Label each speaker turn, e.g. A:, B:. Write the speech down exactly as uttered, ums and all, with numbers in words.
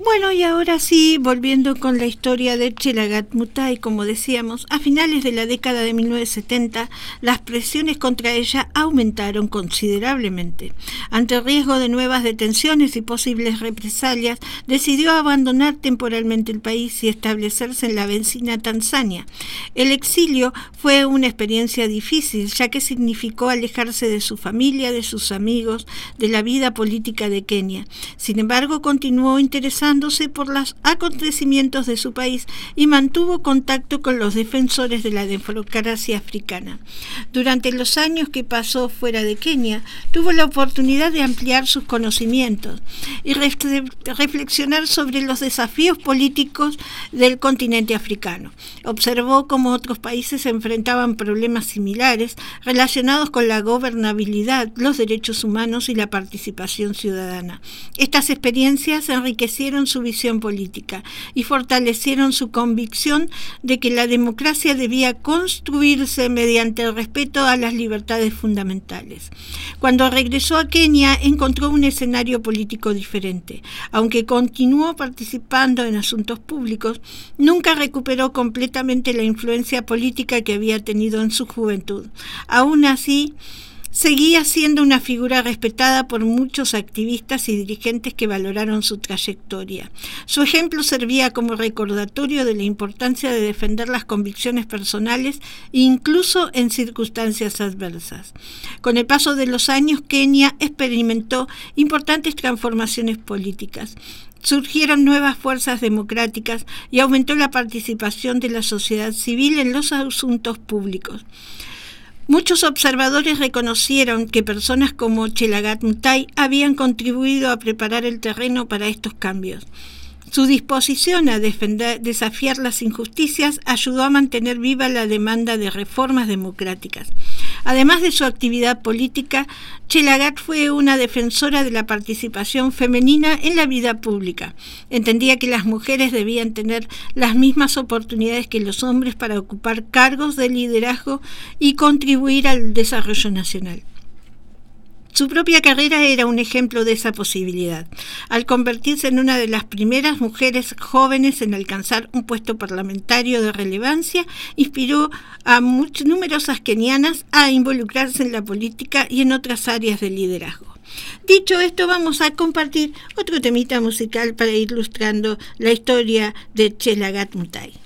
A: Bueno, y ahora sí, volviendo con la historia de Chelagat Mutai, como decíamos, a finales de la década de mil novecientos setenta, las presiones contra ella aumentaron considerablemente. Ante el riesgo de nuevas detenciones y posibles represalias, decidió abandonar temporalmente el país y establecerse en la vecina Tanzania. El exilio fue una experiencia difícil, ya que significó alejarse de su familia, de sus amigos, de la vida política de Kenia. Sin embargo, continuó interesándose por los acontecimientos de su país y mantuvo contacto con los defensores de la democracia africana. Durante los años que pasó fuera de Kenia, tuvo la oportunidad de ampliar sus conocimientos y reflexionar sobre los desafíos políticos del continente africano. Observó cómo otros países enfrentaban problemas similares relacionados con la gobernabilidad, los derechos humanos y la participación ciudadana. Estas experiencias enriquecieron su visión política y fortalecieron su convicción de que la democracia debía construirse mediante el respeto a las libertades fundamentales. Cuando regresó a Kenia, encontró un escenario político diferente. Aunque continuó participando en asuntos públicos, nunca recuperó completamente la influencia política que había tenido en su juventud. Aún así, seguía siendo una figura respetada por muchos activistas y dirigentes que valoraron su trayectoria. Su ejemplo servía como recordatorio de la importancia de defender las convicciones personales, incluso en circunstancias adversas. Con el paso de los años, Kenia experimentó importantes transformaciones políticas. Surgieron nuevas fuerzas democráticas y aumentó la participación de la sociedad civil en los asuntos públicos. Muchos observadores reconocieron que personas como Chelagat Mutai habían contribuido a preparar el terreno para estos cambios. Su disposición a defender, desafiar las injusticias ayudó a mantener viva la demanda de reformas democráticas. Además de su actividad política, Chelagat fue una defensora de la participación femenina en la vida pública. Entendía que las mujeres debían tener las mismas oportunidades que los hombres para ocupar cargos de liderazgo y contribuir al desarrollo nacional. Su propia carrera era un ejemplo de esa posibilidad. Al convertirse en una de las primeras mujeres jóvenes en alcanzar un puesto parlamentario de relevancia, inspiró a muchas, numerosas kenianas a involucrarse en la política y en otras áreas de liderazgo. Dicho esto, vamos a compartir otro temita musical para ir ilustrando la historia de Chelagat Mutai.